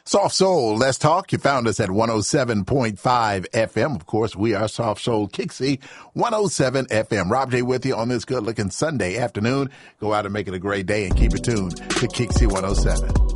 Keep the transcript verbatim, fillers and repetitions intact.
Soft Soul, Let's Talk. You found us at one oh seven point five F M. Of course, we are Soft Soul Kixie, one oh seven F M. Rob J with you on this good-looking Sunday afternoon. Go out and make it a great day and keep it tuned to Kixie one oh seven.